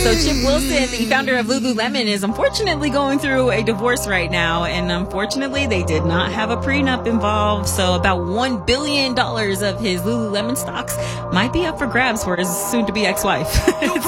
So Chip Wilson, the founder of Lululemon, is unfortunately going through a divorce right now. And unfortunately, they did not have a prenup involved. So about $1 billion of his Lululemon stocks might be up for grabs for his soon-to-be ex-wife.